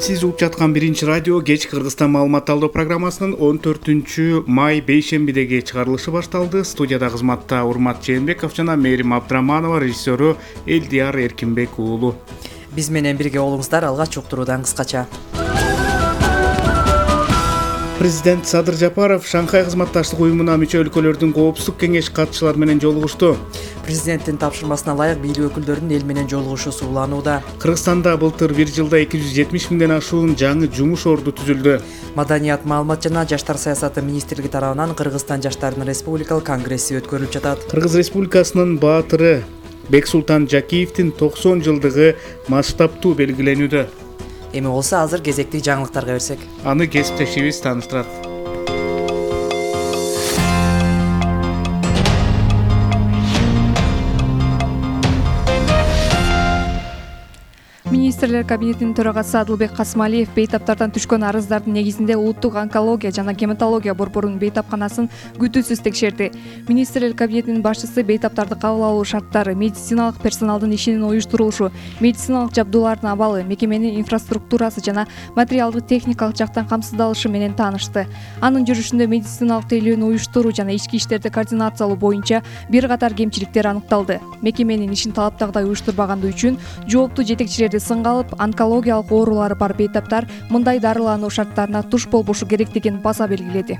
Сиз угуп жаткан биринчи радио кеч Кыргызстан маалымат алуу программасынын 14-май бейшембидеги чыгарылышы башталды. Студияда кызматта Урмат Жээнбеков жана Мээрим Абдыраманова, режиссеру Элдияр Эркинбек уулу. Биз менен бирге болуңуздар. Алгач уктуруудан кыскача. Президент Садыр Жапаров Шанхай кызматташтык уюмуна мүчө өлкөлөрдүн коопсуздук кеңеш катчылары менен жолугушту. Президенттин тапшырмасына ылайык бийлик өкүлдөрүнүн эл менен жолугушу сууланууда. Кыргызстанда былтыр бир жылда 270 миңден ашуун жаңы жумуш орду түзүлдү. Маданият, маалымат жана жаштар саясаты министрлиги тарабынан Кыргызстан жаштарынын республикалык конгресси өткөрүлүп жатат. Кыргыз Республикасынын баатыры Бексултан Жакиевдин 90 жылдыгы масштабтуу белгиленүүдө. Эми болсо азыр кезектик жаңылыктарга берсек. Аны кесиптешибиз тааныштырат. Министрлер кабинетинин төрагасы Адылбек Касымалиев бейтаптардан түшкөн арыздардын негизинде улуттук онкология жана гематология борборунун бейтапканасын күтүүсүз текшерди. Министрлер кабинетинин башчысы бейтаптарды кабыл алуу шарттары, медициналык персоналдын ишинин уюштурулушу, медициналык жабдуулардын абалы, мекеменин инфраструктурасы жана материалдык техникалык жактан камсыздалышы менен таанышты. Анын жүрүшүндө медициналык тейлөөнү уюштуруу жана ички иштерди координациялоо боюнча бир катар кемчиликтер аныкталды. Мекеменин ишин талаптагыдай уюштурбагандыгы үчүн жооптуу жетекчилерди сынга алып, онкологиялык оорулары бар бейтаптар мындай дарылануу шарттарына туш болбошу керектигин баса белгиледи.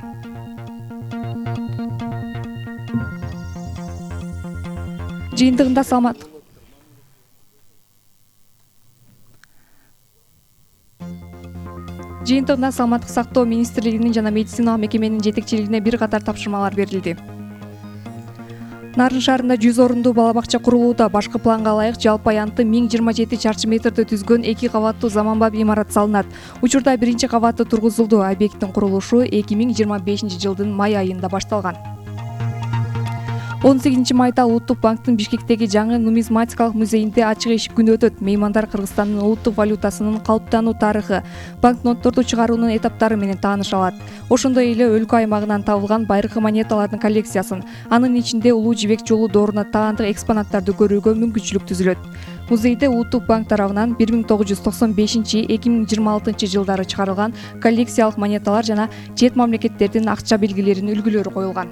Жыйынтыгында саламаттык сактоо министрлигинин жана медициналык мекеменин жетекчилигине бир катар тапшырмалар берилди. Нарын шаарында 100 орундуу бала бакча курулууда. Башкы планга ылайык жалпы аянты 1027 чарчы метрди түзгөн 2 кабаттуу заманбап имарат салынат. Учурда биринчи кабаты тургузулду. Объекттин курулушу 2025 жылдын май айында башталган. 18 майда Улуттук банктын Бишкектеги жаңы нумизматикалык музейинде ачык эшик күнү өтөт. Меймандар Кыргызстандын улуттук валютасынын калыптануу тарыхы, банкнотторду чыгаруунун этаптары менен тааныша алат. Ошондой эле өлкө аймагынан табылган байыркы монеталардын коллекциясын, анын ичинде Улуу Жибек жолу дооруна таандык экспонаттарды көрүүгө мүмкүнчүлүк түзүлөт. Музейде Улуттук банк тарабынан 1995-2026 жылдары чыгарылган коллекциялык монеталар жана чет мамлекеттердин акча белгилеринин үлгүлөрү коюлган.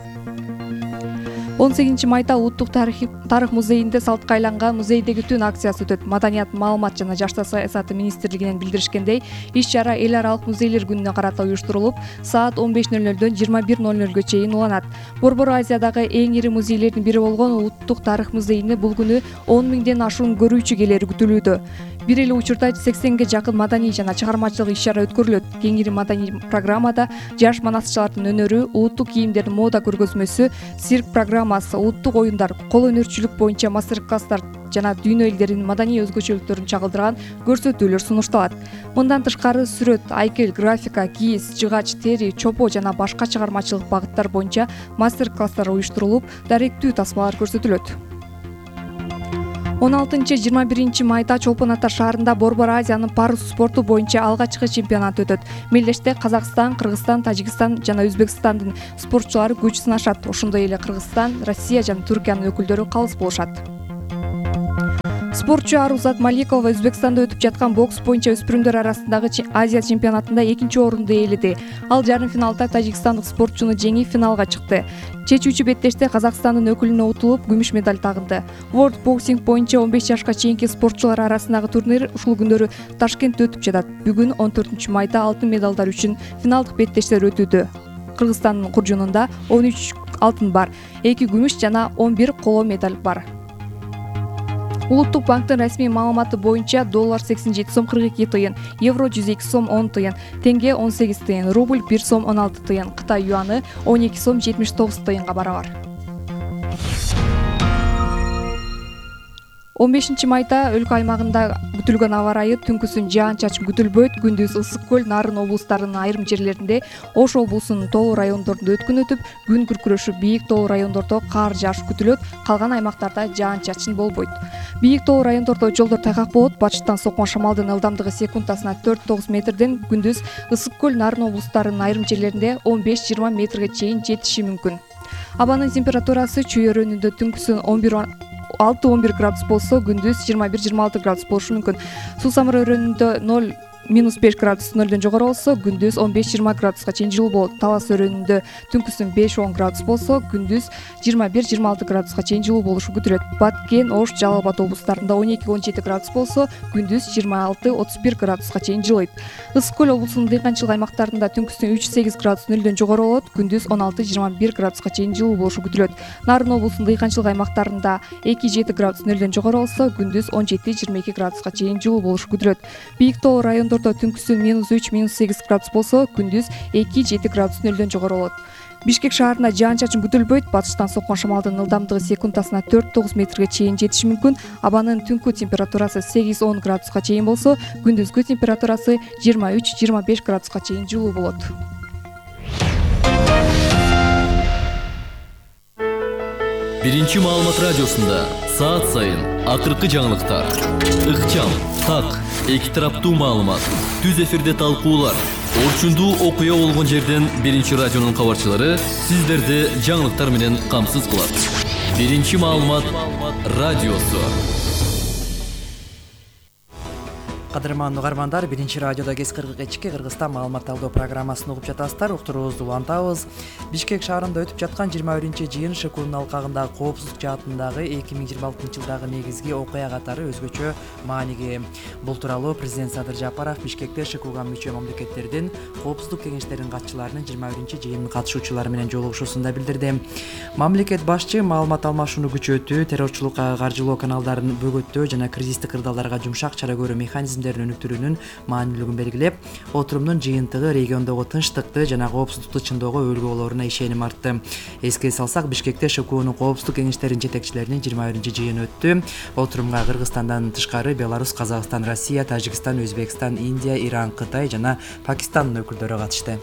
18 майда Улуттук тарых музейинде салтка айланган музейдеги түн акциясы өтөт. Маданият, маалымат жана жаштар саясаты министрлигинен билдиришкендей, иш-чара эл аралык музейлер күнүнө карата уюштурулуп, саат 15:00-дөн 21:00-га чейин уланат. Борбор Азиядагы эң ири музейлердин бири болгон Улуттук тарых музейине бул күнү 10 миңден ашуун көрүүчү келери күтүлүүдө. Бир эле учурда 80ге жакын маданий жана чыгармачылык иш-чара өткөрүлөт. Кеңири маданий программада жаш манасчылардын өнөрү, улуттук кийимдердин мода көргөзмөсү, цирк программасы, улуттук оюндар, кол өнөрчүлүк боюнча мастер-класстар жана дүйнө элдеринин маданий өзгөчөлүктөрүн чагылдырган көрсөтүүлөр сунушталат. Мындан тышкары сүрөт, айкел, графика, кийиз, жыгач, тери, чопо жана башка чыгармачылык багыттар боюнча мастер-класстар уюштурулуп, даректүү тасмалар көрсөтүлөт. 16-21 майда Чолпон Ата шаарында Борбор Азиянын парус спорту боюнча алгачкы чемпионат өтөт. Мелдеште Казакстан, Кыргызстан, Тажикстан жана Өзбекстандын спортчулары күч сынашат. Ошондой эле Кыргызстан, Россия жана Түркиянын өкүлдөрү калыс болушат. Спортчу Арузат Маликова Өзбекстанда өтүп жаткан бокс боюнча өспүрүмдөр арасындагы Азия чемпионатында 2-орунду ээледи. Ал жарым финалда тажикстандык спортчуну жеңип финалга чыкты. Чечүүчү беттеште Казакстандын өкүлүнө утулуп, күмүш медаль тагынды. World Boxing боюнча 15 жашка чейинки спортчулар арасындагы турнир ушул күндөрү Ташкентте өтүп жатат. Бүгүн 14 майда алтын медалдар үчүн финалдык беттештер өтүүдө. Кыргызстандын куржунунда 13 алтын бар, 2 күмүш жана 11 коло медаль бар. Улуттук банктын расмий маалыматы боюнча доллар 87 сом 42 тыйын, евро 102 сом 10 тыйын, тенге 18 тыйын, рубль 1 сом 16 тыйын, Кытай юаны 12 сом 79 тыйынга барабар. 15 майда өлкө аймагында күтүлгөн аба ырайы түнкүсүн жаан-чачын күтүлбөйт. Күндүз Ысык көл, Нарын облустарынын айрым жерлеринде, Ош облусунун тоолуу райондорунда өткүн өтүп, күн күркүрөшүп, бийик тоолуу райондордо кар жааш күтүлөт. Калган аймактарда жаан-чачын болбойт. Бийик тоолуу райондордо жолдор тайгак болот. Батыштан соккон шамалдын ылдамдыгы секундасына 4-9 метрден, күндүз Ысык көл, Нарын облустарынын айрым жерлеринде 15-20 метрге чейин жетиши мүмкүн. Абанын температурасы чүй өрөөнүндө түнкүсүн 6-11 градус болсо, күндүз 21-26 градус болушу мүмкүн. Суу самыр өрөөнүндө -5 градус нөлдөн жогору болсо күндүз 15-20 градуска чейин жылуу болот. Талас өрөөнүндө түнкүсүн 5-10 градус болсо күндүз 21-26 градуска чейин жылуу болушу күтүлөт. Баткен, Ош, Жалал Абад облустарында 12-17 градус болсо күндүз 26-31 градуска чейин жылыйт. Ысык көл облусунун дыйканчылык аймактарында түнкүсүн 3-8 градус нөлдөн жогору болот, күндүз 16-21 градуска чейин жылуу болушу күтүлөт. Нарын облусунун дыйканчылык аймактарында 2-7 градус нөлдөн жогору болсо күндүз 17-22 градуска чейин жылуу болушу күтүлөт. Бийик тоо райондордо түнкүсүн -3-8 градус болсо күндүз 2-7 градус нөлдөн жогору болот. Бишкек шаарында жаан-чачын күтүлбөйт. Батыштан соккон шамалдын ылдамдыгы секундасына 4-9 метрге чейин жетиши мүмкүн. Абанын түнкү температурасы 8-10 градуска чейин болсо, күндүзгү температурасы 23-25 градуска чейин жылуу болот. Биринчи маалымат радиосунда саат сайын акыркы жаңылыктар, ыкчам, так, эки тараптуу маалымат, түз эфирде талкуулар, орчундуу окуя болгон жерден Биринчи радионун кабарчылары сиздерди жаңылыктар менен камсыз кылат. Биринчи маалымат радиосу. Кадырман угармандар, Биринчи радиодо кечки Кыргызстан маалымат алуу программасын угуп жатасыздар. Уктуруубузду улантабыз. Бишкек шаарында өтүп жаткан 21-жыйын ШКУнун алкагындагы коопсуздук жаатындагы 2026-жылдагы негизги окуя катары өзгөчө мааниге. Бул тууралуу президент Садыр Жапаров Бишкекте ШКУга мүчө мамлекеттердин коопсуздук кеңештеринин катчыларынын 21-жыйынын катышуучулары менен жолугушуусунда билдирди. Мамлекет башчы маалымат алмашууну күчөтүү, террорчулукка каржылоо каналдарын бөгөттөө жана кризистик кырдаалдарга жумшак чара көрүү механизмдерин өнүктүрүүнүн маанилүүлүгүн белгилеп, отурумдун жыйынтыгы региондогу тынчтыкты жана коопсуздукту чыңдоого үлгү болоруна ишеним артты. Эске салсак, Бишкекте ШКУнун коопсуздук кеңештеринин жетекчилеринин 21-жыйыны өттү. Отурумга Кыргызстандан тышкары Беларусь, Казакстан, Россия, Тажикстан, Өзбекстан, Индия, Иран, Кытай жана Пакистандын өкүлдөрү катышты.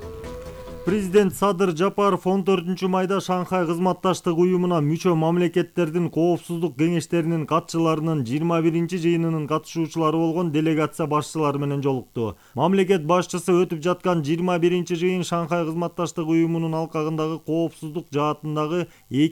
Президент Садыр Жапаров 14-майда Шанхай кызматташтык уюмуна мүчө мамлекеттердин коопсуздук кеңештеринин катчыларынын 21-жыйынынын катышуучулары болгон делегация башчылары менен жолукту. Мамлекет башчысы өтүп жаткан 21-жыйын Шанхай кызматташтык уюмунун алкагындагы коопсуздук жаатындагы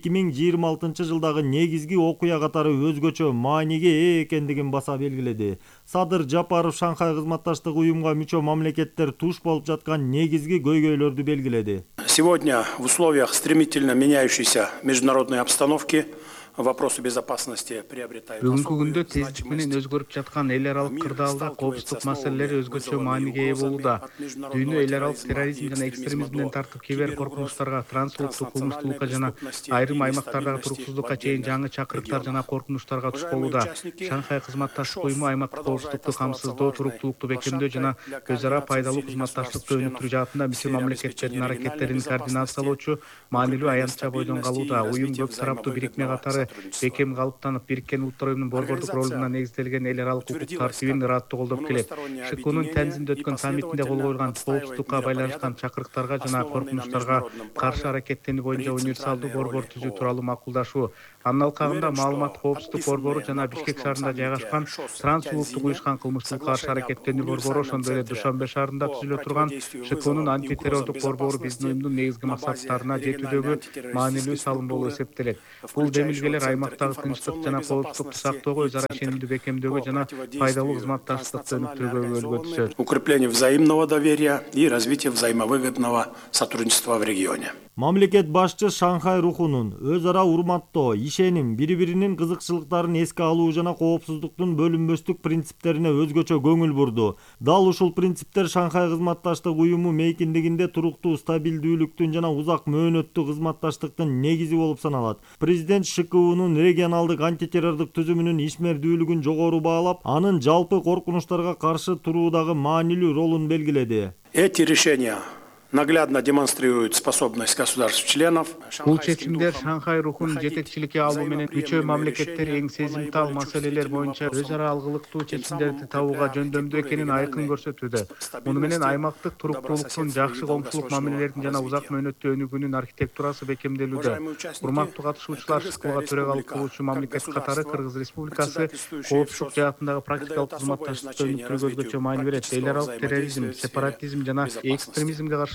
2026-жылдагы негизги окуя катары өзгөчө мааниге ээ экендигин баса белгиледи. Садыр Жапаров Шанхай кызматташтык уюмга мүчө мамлекеттер туш болуп жаткан негизги көйгөйлөрдү белгиледи. Сегодня в условиях стремительно меняющейся международной обстановки вопросы безопасности приобретают Бүгүнкү күндө тездик менен өзгөрүп жаткан эл аралык кырдаалда коопсуздук маселелери өзгөчө мааниге ээ болууда. Дүйнө эл аралык терроризм жана экстремизмден тартып кибер коркунучтарга, трансулуктук кылмыштуулукка жана айрым аймактардагы туруксуздукка чейин жаңы чакырыктар жана коркунучтарга туш болууда. Шанхай кызматташтык уюму аймактык коопсуздукту камсыздоо, туруктуулукту бекемдөө жана өз ара пайдалуу кызматташтыкты өнүктүрүү жаатында мүчө мамлекеттердин аракеттерин координациялоочу маанилүү аянтча бойдон калууда. Уюм көп тараптуу бирикме катары бекем калыптанып, Бириккен Улуттар уюмунун борбордук ролуна негизделген эл аралык укук тартибин ыраттуу колдоп келет. ШКУнун Тяньзинде өткөн саммитинде кол коюлган коопсуздукка байланышкан чакырыктарга жана коркунучтарга каршы аракеттенүү боюнча универсалдуу борбор түзүү тууралуу макулдашуу. Анын алкагында маалымат коопсуздук борбору жана Бишкек шаарында жайгашкан трансулуттук уюшкан кылмыштуулукка каршы аракеттенүү борбору, ошондой эле Душанбе шаарында түзүлө турган ШКУнун антитеррордук борбору биздин уюмдун негизги максаттарына жетүүдөгү маанилүү салым болуп эсептелет. Бул демилгелер аймактагы тынчтык жана коопсуздукту сактоого, өз ара ишенимди бекемдөөгө жана пайдалуу кызматташтыкты өнүктүрүүгө көөлгө түшөт. Укрепление взаимного доверия и развитие взаимовыгодного сотрудничества в регионе. Мамлекет башчы Шанхай рухунун өз ара урматтоо, ишеним, бири-биринин кызыкчылыктарын эске алуу жана коопсуздуктун бөлүнбөстүк принциптерине өзгөчө көңүл бурду. Дал ушул принциптер Шанхай кызматташтык уюму мейкиндигинде туруктуу, стабилдүүлүктүн жана узак мөөнөттүү кызматташтыктын негизи болуп саналат. Президент ШКУнун регионалдык антитеррордук түзүмүнүн ишмердүүлүгүн жогору баалап, анын жалпы коркунучтарга каршы туруудагы маанилүү ролун белгиледи. Эти решения наглядно демонстрирует способность государств-членов. Бул чечимдер Шанхай рухун жетекчиликке алуу менен мүчө мамлекеттер эң сезимтал маселелер боюнча өз ара алгылыктуу чечимдерди табууга жөндөмдүү экенин айкын көрсөтүүдө. Муну менен аймактык туруктуулуктун, жакшы коомчулук мамилелердин жана узак мөөнөттүү өнүгүүнүн архитектурасы бекемделүүдө. Урматтуу катышуучулар, ШКУга төрөгалык кылуучу мамлекет катары Кыргыз Республикасы коопсуздук жаатындагы практикалык кызматташтыкты өнүктүрүүгө өзгөчө маани берет. Эл аралык терроризм, сепаратизм жана экстремизмге каршы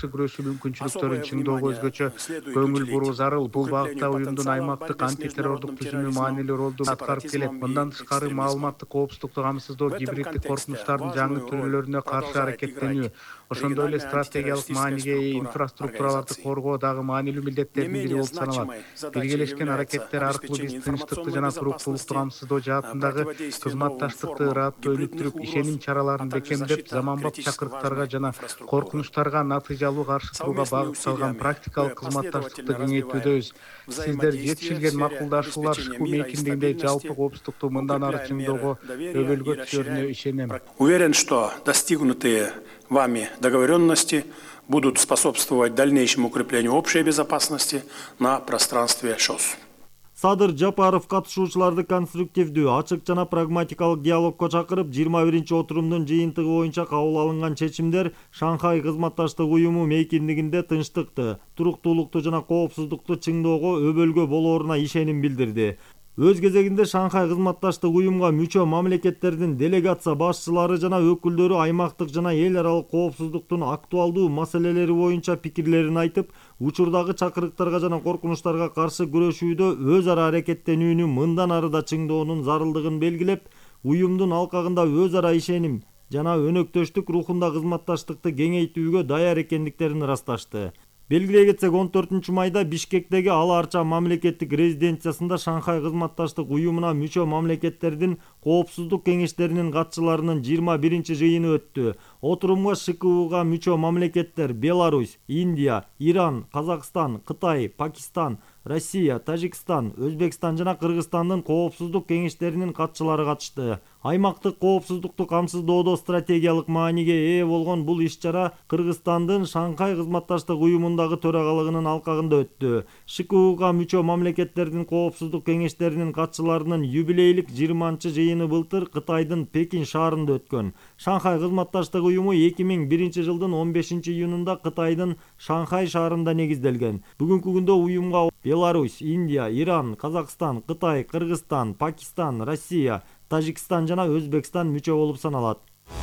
каршы күрөшүү мүмкүнчүлүктөрүн чыңдоого өзгөчө көңүл буруу зарыл. Бул багытта уюмдун аймактык антитеррордук түзүмү маанилүү ролду аткарып келет. Мындан тышкары маалыматтык коопсуздукту камсыздоо, гибриддик коркунучтардын жаңы түрлөрүнө каршы аракеттенүү, ошондой эле стратегиялык мааниге ээ инфраструктураларды коргоо дагы маанилүү милдеттердин бири болуп саналат. Биргелешкен аракеттер аркылуу биз тынчтыкты жана туруктуулукту камсыздоо жаатындагы кызматташтыкты ыраттуу өнүктүрүп, ишеним чараларын бекемдеп, заманбап чакырыктарга жана коркунучтарга натыйжалуу каршы турууга багытталган практикалык кызматташтыкты кеңейтүүдөбүз. Сиздер жетишилген макулдашуулар ШКУ мейкиндигинде жалпы коопсуздукту мындан ары чыңдоого өбөлгө түшөрүнө ишенем. Уверен, что достигнутые вами договоренности будут способствовать дальнейшему укреплению общей безопасности на пространстве ШОС. Садыр Жапаров катышуучуларды конструктивдүү, ачык жана прагматикалык диалогко чакырып, 21 отурумдун жыйынтыгы боюнча кабыл алынган чечимдер Шанхай кызматташтык уюму мейкиндигинде тынчтыкты, туруктуулукту жана коопсуздукту чыңдоого өбөлгө болооруна ишеним билдирди. Өз кезегинде Шанхай кызматташтык уюмга мүчө мамлекеттердин делегация башчылары жана өкүлдөрү аймактык жана эл аралык коопсуздуктун актуалдуу маселелери боюнча пикирлерин айтып, учурдагы чакырыктарга жана коркунучтарга каршы күрөшүүдө өз ара аракеттенүүнү мындан ары да чыңдоонун зарылдыгын белгилеп, уюмдун алкагында өз ара ишеним жана өнөктөштүк рухунда кызматташтыкты кеңейтүүгө даяр экендиктерин ырасташты. Белгилей кетсек, 14 майда Бишкектеги Ала Арча мамлекеттик резиденциясында Шанхай кызматташтык уюмуна мүчө мамлекеттердин коопсуздук кеңештеринин катчыларынын 21 жыйыны өттү. Отурумга ШКУга мүчө мамлекеттер Беларусь, Индия, Иран, Казакстан, Кытай, Пакистан, Россия, Тажикстан, Өзбекстан жана Кыргызстандын коопсуздук кеңештеринин катчылары катышты. Аймактык коопсуздукту камсыздоодо стратегиялык мааниге ээ болгон бул иш-чара Кыргызстандын Шанхай кызматташтык уюмундагы төрагалыгынын алкагында өттү. ШКУга мүчө мамлекеттердин коопсуздук кеңештеринин катчыларынын юбилейлик 20 жыйыны былтыр Кытайдын Пекин шаарында өткөн. Шанхай кызматташтык уюму 2001 жылдын 15 июнунда Кытайдын Шанхай шаарында негизделген. Бүгүнкү күндө уюмга Беларусь, Индия, Иран, Казакстан, Кытай, Кыргызстан, Пакистан, Россия, Тажикстан жана Өзбекстан мүчө болуп саналат.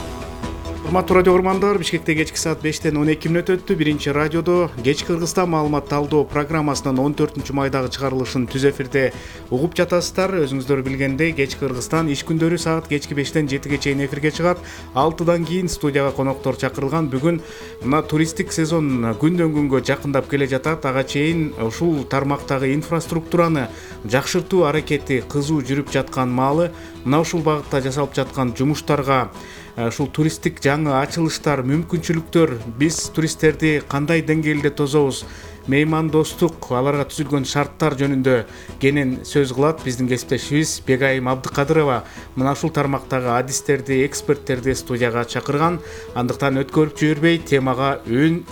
Урматтуу радио көрөрмандар, Бишкекте кечки саат 5-тен 12 мүнөт өттү. Биринчи радиодо кеч Кыргызстан маалымат талдоо программасынын 14 майдагы чыгарылышын түз эфирде угуп жатасыздар. Өзүңүздөр билгендей, кеч Кыргызстан иш күндөрү саат кечки 5-тен 7-ге чейин эфирге чыгат. 6-дан кийин студияга коноктор чакырылган. Бүгүн мына туристтик сезон күндөн күнгө жакындап келе жатат. Ага чейин ушул тармактагы инфраструктураны жакшыртуу аракети кызуу жүрүп жаткан маалы, мына ушул багытта жасалып жаткан жумуштарга ушул туристтик жаңы ачылыштар, мүмкүнчүлүктөр, биз туристтерди кандай деңгээлде тособуз, меймандостук, аларга түзүлгөн шарттар жөнүндө кенен сөз кылат биздин кесиптешибиз Бегайым Абдыкадырова. Мына ушул тармактагы адистерди, эксперттерди студияга чакырган. Андыктан өткөрүп жибербей, темага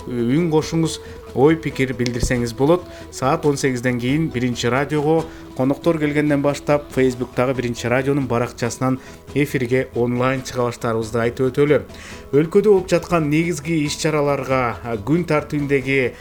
үн кошуңуз, ой пикир билдирсеңиз болот. Саат 18-ден кийин биринчи радиого коноктор келгенден баштап Facebook'тагы биринчи радионун баракчасынан эфирге онлайн чыга баштаарыбызды айтып өтөлү. Өлкөдө болуп жаткан негизги иш-чараларга, күн тартибиндеги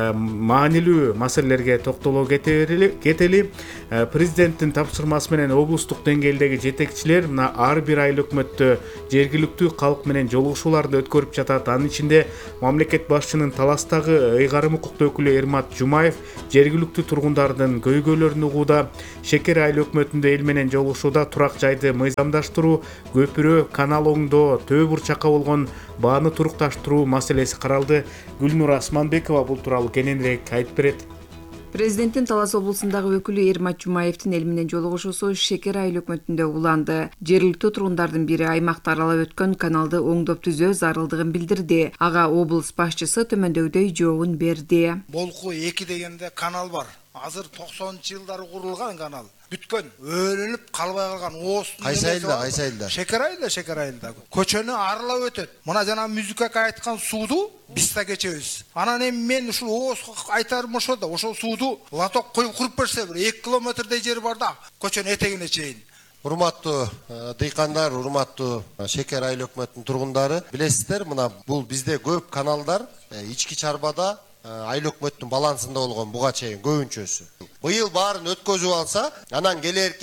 маанилүү маселелерге токтоло кетели. Президенттин тапшырмасы менен облустук деңгээлдеги жетекчилер мына ар бир айыл өкмөттө жергиликтүү калк менен жолугушууларды өткөрүп жатат. Анын ичинде мамлекет башчынын Таластагы ыйгарым укуктуу өкүлү Эрмат Жумаев жергиликтүү тургундардын көйгөйлөрүн угууда, Шекер айыл өкмөтүндө эл менен жолугушууда турак жайды мыйзамдаштыруу, көпүрө, канал оңдоо, төө бурчакка болгон бааны турукташтыруу маселеси каралды. Гүлнур Асманбекова бул тууралуу кененирээк айтып берет. Президенттин Талас облусундагы өкүлү Эрмат Жумаевдин эл менен жолугушуусу Шекер айыл өкмөтүндө уланды. Жергиликтүү тургундардын бири аймакты аралап өткөн каналды оңдоп түзөө зарылдыгын билдирди. Ага облус башчысы төмөндөгүдөй жообун берди. Болку 2 дегенде канал бар. Азыр 90-жылдары курулган канал. Бүткөн, өлүнүп калбай калган оостун. Кайсы айылда? Шекер айылда. Көчөнү аралап өтөт. Мына жана музыкага айткан сууду биз да кечебиз. Анан эми мен ушул ооско айтарым ошол да, ошол сууду лоток коюп куруп берсе, 2 километрдей жер бар да, көчөнүн этегине чейин. Урматтуу дыйкандар, урматтуу Шекер айыл өкмөтүнүн тургундары, билесиздер, мына бул бизде көп каналдар ички чарбада айыл өкмөттүн балансында болгон буга чейин көбүнчөсү. Быйыл баарын өткөзүп алса, анан келерки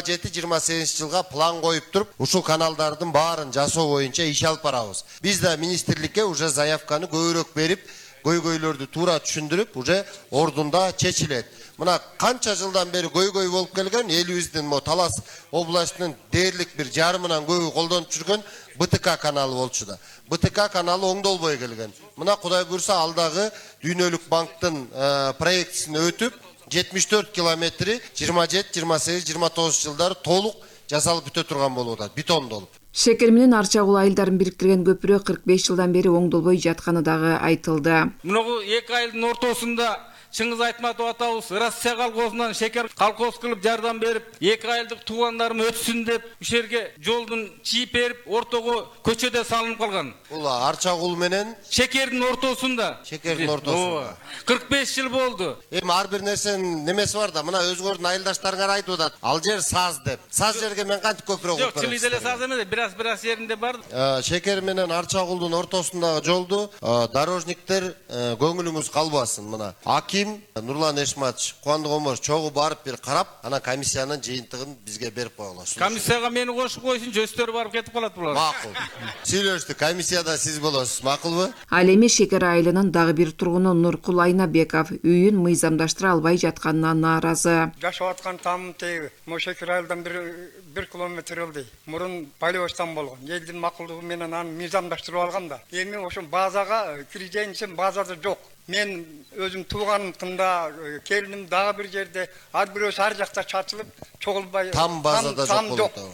27-28 жылга план коюп туруп, ушул каналдардын баарын жасоо боюнча иш алып барабыз. Биз да министрликке уже заявканы көбүрөөк берип, көйгөйлөрдү туура түшүндүрүп уже ордунда чечилет. Мына канча жылдан бери көйгөй болуп келген элибиздин Талас областынын дээрлик бир жарымынан көбү колдонуп жүргөн БТК каналы болчу да. БТК каналы оңдолбой келген. Мына Кудай буйрса алдагы Дүйнөлүк банктын проектисине өтүп 74 километри 27, 28, 29 жылдары толук жасалып бүтө турган болуп атат, бетондолуп. Шекер менен Арчагул айылдарын бириктирген көпүрө 45 жылдан бери оңдолбой жатканы дагы айтылды. Мына 2 айдын ортосунда Чыңгыз Айтматов атабыз Россия колхозунан шекер колхоз кылып жардам берип, 2 айдык туугандарым өтсүн деп, ушерге жолдун чийип берип, ортого көчөдө салынып калган. Бул Арчагул менен шекердин ортосунда. 45 жыл болду. Эми ар бир нерсенин немеси бар да, мына өзгөрдүн айылдаштарыңар айтып атат. Ал жер саз деп. Саз жерге мен кантип көпүрө кылып берем? Жок, чили деле саз эмес, бираз жеринде бар. Шекер менен Арчагулдун ортосундагы жолду дорожниктер көңүлүңүз калбасын. Мына Аким Нурлан Эшматович, Кубандык Омар чогуу барып бир карап, анан комиссиянын жыйынтыгын бизге берип койгула. Комиссияга мени кошуп койсун, жөстөр барып кетип калат булар. Макул. Сүйлөштүк, комиссияда сиз болосуз, макулбу? Ал эми Шекер айылынын дагы бир тургуну Нуркул Айнабеков үйүн мыйзамдаштыра албай жатканына нааразы. Жашап аткан тамым теги, мо Шекер айылдан 1 километр ылды. Мурун полиостан болгон. Элдин макулдугу менен аны мыйзамдаштырып алган да. Эми ошо базага кирген базада жок. Мен өзüm тууганымда, келиним дагы бир жерде, ар бирөөсү ар жакта чачылып, чогулбай. Там базада жок болду.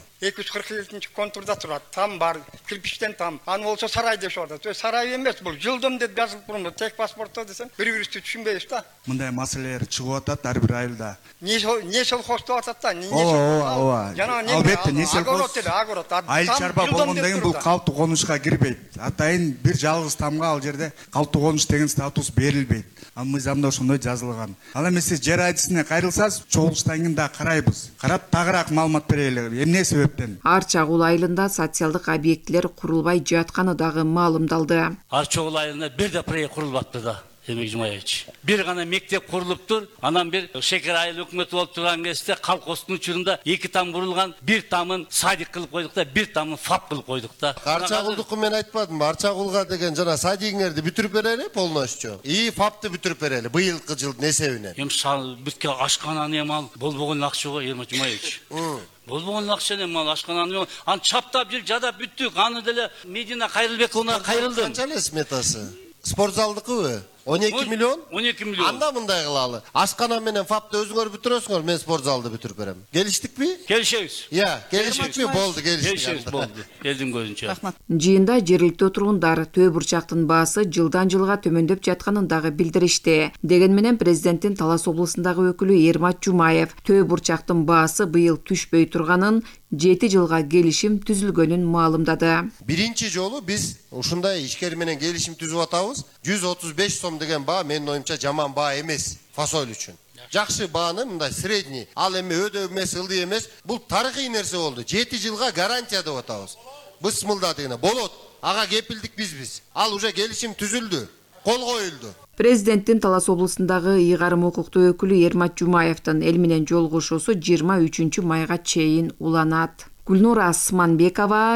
247 контурда турат. Там бар, кирпичтен там. Аны болсо сарай деп атат. Сарай эмес, бул жылдым деп жазылып турган. Тек паспортто десем, бири-бирибизди түшүнбөйбүз да. Мындай маселелер чыгып атат ар бир айылда. Не колхоз деп атат да, не ооба. Албетте, не колхоз. Айыл чарба болгондон кийин бул калптуу конушка кирбейт. Атайын бир жалгыз тамга ал жерде калптуу конуш деген статус берилбейт. Ал мыйзамда ошондой жазылган. Ал эми сиз жер айдысына кайрылсаңыз, чогулуштан кийин да карайбыз. Карап тагыраак маалымат берели. Эмне себептен? Арчагул айылында социалдык объектилер курулбай жатканы дагы маалымдалды. Арчагул айылында бир да проект курулбаптыр да. Эмек Жумаевич. Бир гана мектеп курулуптур. Анан бир Шекер айыл өкмөтү болуп турган кезде колхоздун учурунда 2 там курулган, 1 тамын садик кылып койдук да, 1 тамын фап кылып койдук да. Арчагулдуку мен айтпадым. Арчагулга деген жана садигиңерди бүтүрүп берели полностью. И фапты бүтүрүп берели быйылкы жылдын эсебинен. Эми бүткө ашкананы эми ал болбогон акча го, Эмек Жумаевич. Болбогон акчаны эми ал ашкананы аны чаптап жүрүп жадап бүттүк. Аны деле Медина Кайрылбековна кайрылды. Канча эле сметасы? Спортзалдыкыбы? 12 миллион? 12 миллион. Анда мындай кылалы. Ашкана менен фапты өзүңөр бүтүрөсүңөр, мен спортзалды бүтүрүп берем. Келиштикпи? Келишебиз. Келиштикпи? Болду, келиштик. Болду. Элдин көзүнчө. Жыйында жергиликтүү тургундар төө бурчактын баасы жылдан жылга төмөндөп жатканын дагы билдиришти. Деген менен президенттин Талас облусундагы өкүлү Эрмат Жумаев төө бурчактын баасы быйыл түшпөй турганын, 7 жылга келишим түзүлгөнүн маалымдады. Биринчи жолу биз ушундай ишкер менен келишим түзүп атабыз. 135 сом деген баа менин оюмча жаман баа эмес фасоль үчүн. Жакшы бааны мындай средний, ал эми өдө эмес, ылдый эмес. Бул тарыхый нерсе болду. 7 жылга гарантия деп атабыз. Бысмылда дегене болот. Ага кепилдик бизбиз. Ал уже келишим түзүлдү, кол коюлду. Президенттин Талас облусундагы ыйгарым укуктуу өкүлү Эрмат Жумаевдин эл менен жолугушуусу 23 майга чейин уланат. Гүлнур Асманбекова,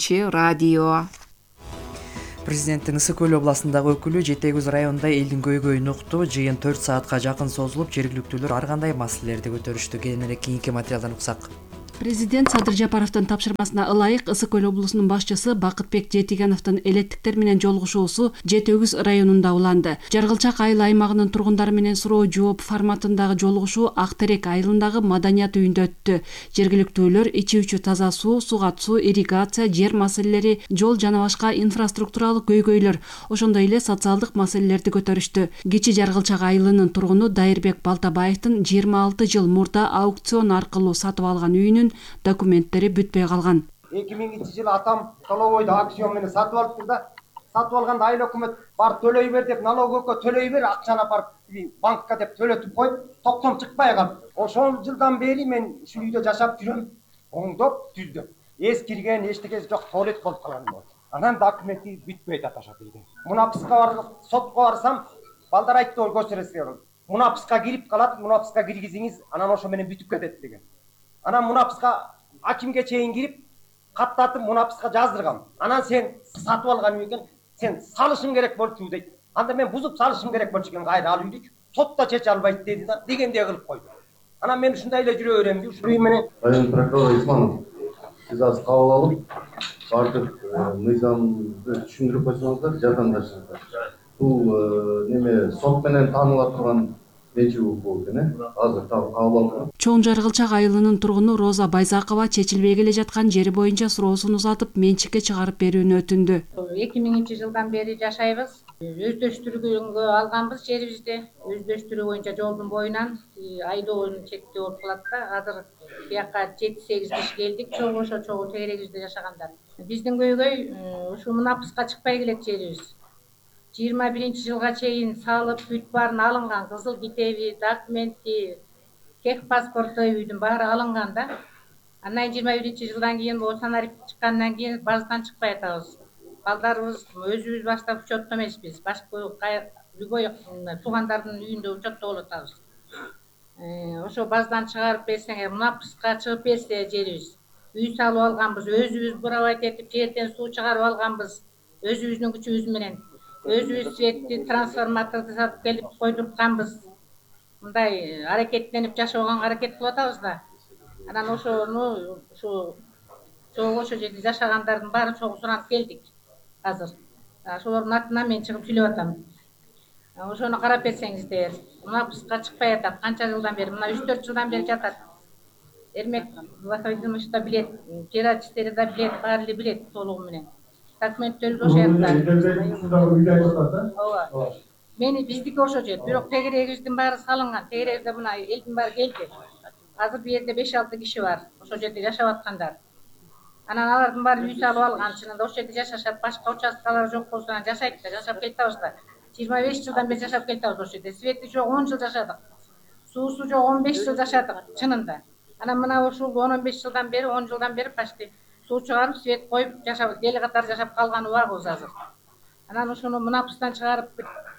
1-радио. Президенттин Ысык Көл областындагы өкүлү Жетегүз районунда элдин көйгөйүн укту. Жыйын 4 саатка жакын созулуп, жергиликтүүлөр ар кандай маселелерди көтөрүштү. Кийинирээк кийинки материалдан уксак. Президент Садыр Жапаровдун тапшырмасына ылайык Ысык Көл облусунун башчысы Бакытбек Жетигановдун элеттиктер менен жолугушуусу Жетегүз районунда уланды. Жаргылчак айыл аймагынын тургундары менен суроо жооп форматындагы жолугушуу Ак Терек айылындагы Маданият үйүндө өттү. Жергиликтүүлөр ичүүчү таза суу, сугат суу, ирригация, жер маселелери, жол жана башка инфраструктуралык көйгөйлөр, ошондой эле социалдык маселелерди көтөрүштү. Кичи Жаргылчак айылынын тургуну Дайырбек Балтабаевдин 26 жыл мурда аукцион аркылуу сатып алган үйүнүн документтери бүтпөй калган. 2000-жылы атам Толобойду аукцион менен сатып алыптыр да. Сатып алганда айыл өкмөт бар төлөй бер деп, налогөккө төлөй бер, акчаны апарып банкка деп төлөтүп коюп, токтом чыкпай калды. Ошол жылдан бери мен ушул үйдө жашап жүрөм, оңдоп, түздөп. Эс кирген, эчтекеси жок, туалет болуп калган болду. Анан документи бүтпөй атат ошол үйдө. Мунаписка барып, сотко барсам, балдар айтты ol көчөрөсү. Мунаписка кирип калат, мунаписка киргизиңиз, анан ошо менен бүтүп кетет деген. Анан мунаписка акимге чейин кирип, каттатып мунаписка жаздыргам. Анан сен сатып алган экен, сен салышың керек болчу дейт. Анда мен бузуп салышым керек болчу экен кайра ал үйдү. Сот да чече албайт деди да, дегендей кылып койду. Анан мен ушундай эле жүрө берем деп ушул үй менен. Район прокурору Исманов, сиз азыр кабыл алып, бардык мыйзамды түшүндүрүп койсоңуздар жардамдашыңыздар. Бул неме сот менен тааныла турган нече бул экен, азыр кабыл алып. Чоң Жаргылчак айылынын тургуну Роза Байзакова чечилбей келе жаткан жери боюнча суроосун узатып, менчикке чыгарып берүүнү өтүндү. 2000-жылдан бери жашайбыз. Өздөштүрүүгө алганбыз жерибизди. Өздөштүрүү боюнча жолдун боюнан айдоонун чектөө болуп калат да. Азыр бияка 7-8 киши келдик, чогуу тегерегибизде жашагандар. Биздин көйгөй ушу мунапыска чыкпай келет жерибиз. 21-жылга чейин салып, бүт баарын алынган, кызыл китеби, документи, кек паспорту үйдүн баары алынган да. Андан 21-жылдан кийин сценарий чыккандан кийин базадан чыкпай атабыз. Балдарыбыз өзүбүз баштап учетто эмеспиз. Башка любой туугандардын үйүндө учетто болуп атабыз. Ошо базадан чыгарып берсең, мунапыска чыгып берсе жерибиз. Үй салып алганбыз, өзүбүз буравайт этип жерден суу чыгарып алганбыз, өзүбүздүн күчүбүз менен. Өзүбүз светти, трансформаторду сатып келип койдуртканбыз. Мындай аракеттенип жашоого аракет кылып атабыз да. Анан ошону ошо жерде жашагандардын баарын чогуу суранып келдик азыр. Ошолордун атынан мен чыгып сүйлөп атам. Ошону карап берсеңиздер, мунапыска чыкпай атат. Канча жылдан бери, мына 3-4 жылдан бери жатат. Эрмек Вахидович да билет, жер ачистери да билет, баары эле билет толугу менен. Документтөрү ошо жакта. Ооба. Мени биздики ошо жер, бирок тегерегибиздин баары салынган. Тегерегибизде мына элдин баары келди. Азыр бу жерде 5-6 киши бар, ошо жерде жашап аткандар. Анан алардын баары үй салып алган, чынында ошо жерде жашашат, башка участкалар жок болсо анан жашайт да, жашап келатабыз да. 25 жылдан бери жашап келатабыз ошо жерде. Свети жок 10 жыл жашадык. Суусу жок 15 жыл жашадык, чынында. Анан мына ушул 15 жылдан бери, 10 жылдан бери почти суу чыгарып, свет коюп жашап, эл катар жашап калган убагыбыз азыр. Анан ошону мунапыстан чыгарып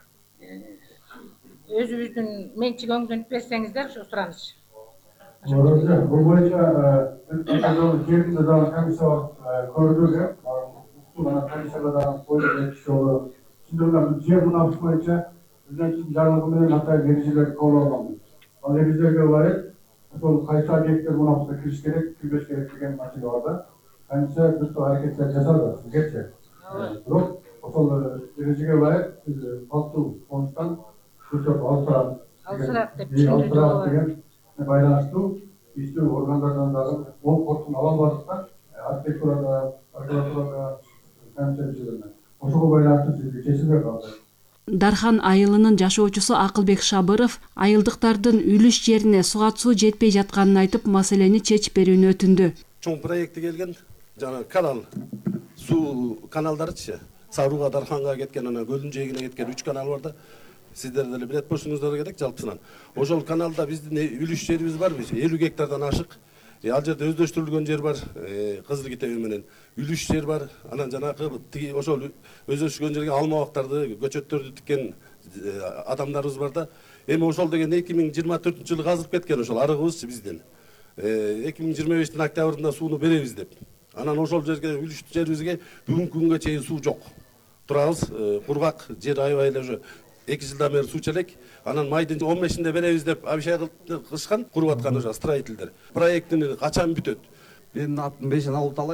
өзүбүздүн менчик өңдөнүп берсеңиздер, ошо сураныч. Бул боюнча жерибизде дагы комиссия көрдүк, комиссияга дагы коюлган киши болду. Бул жер мунапыс боюнча президенттин жарлыгы менен атайын эрежелерди кабыл алганбыз. Ал эрежелерге ылайык ошол кайсы объекттер мунапыска кириш керек, кирбеш керек деген маселе бар да. Комиссия бир топ аракеттер жасады, сизгечи. Бирок ошол эрежеге ылайык калктуу фондтан бир топ алсырат деген байланыштуу иштөө органдардан дагы ол кортун ала албадык да, архитектурада, прокуратурада, комиссия ошого байланыштуу чечилбей калды. Дархан айылынын жашоочусу Акылбек Шабыров айылдыктардын үлүш жерине сугат-суу жетпей жатканын айтып, маселени чечип берүүнү өтүндү. Чоң проекти келген, жана канал, суу каналдарычы, Сарууга, Дарханга кеткен, анан көлдүн жээгине кеткен 3 канал бар да. Сиздер деле билет болсуңуздар керек жалпысынан. Ошол каналда биздин үлүш жерибиз бар, 50 гектардан ашык. Ал жерде өздөштүрүлгөн жер бар, кызыл китеби менен. Үлүш жер бар, анан жанагы ошол өздөштүрүлгөн жерге алма бактарды, көчөттөрдү тиккен адамдарыбыз бар да. Эми ошол деген 2024-жылы казылып кеткен ошол арыгыбызчы биздин. 2025-тин октябрында сууну беребиз деп. Анан ошол жерге үлүш жерибизге бүгүнкү күнгө чейин суу жок. Турабыз, кургак жер аябай эле ошо 2 жылдан бери суу челек, анан майдын 15-inde беребиз деп абишай кылышкан, куруп аткан ошо строительдер. Проектини качан бүтөт? Менин атым Бейшен Алуталай.